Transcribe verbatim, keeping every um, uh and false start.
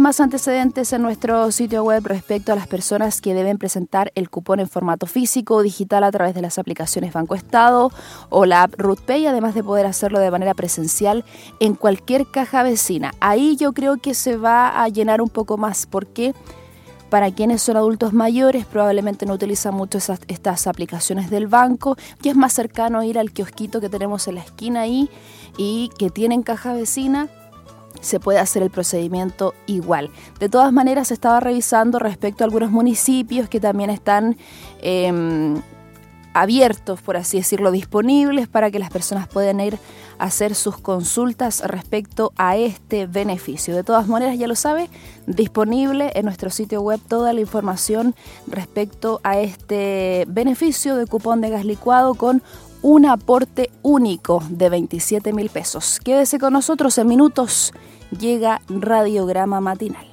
más antecedentes en nuestro sitio web respecto a las personas que deben presentar el cupón en formato físico o digital a través de las aplicaciones Banco Estado o la app RUTPay, además de poder hacerlo de manera presencial en cualquier caja vecina. Ahí yo creo que se va a llenar un poco más, porque para quienes son adultos mayores probablemente no utilizan mucho esas, estas aplicaciones del banco, y es más cercano ir al kiosquito que tenemos en la esquina ahí y que tienen caja vecina. Se puede hacer el procedimiento igual. De todas maneras, se estaba revisando respecto a algunos municipios que también están eh, abiertos, por así decirlo, disponibles para que las personas puedan ir a hacer sus consultas respecto a este beneficio. De todas maneras, ya lo sabe, disponible en nuestro sitio web toda la información respecto a este beneficio de cupón de gas licuado con un aporte único de veintisiete mil pesos. Quédese con nosotros, en minutos llega Radiograma Matinal.